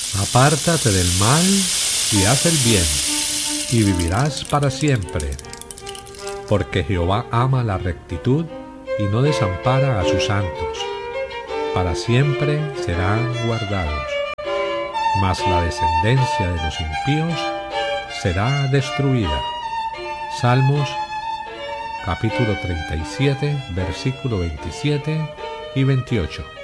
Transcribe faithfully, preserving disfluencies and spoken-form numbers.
Apártate del mal y haz el bien, y vivirás para siempre. Porque Jehová ama la rectitud y no desampara a sus santos. Para siempre serán guardados. Mas la descendencia de los impíos será destruida. Salmos capítulo treinta y siete, versículo veintisiete y veintiocho.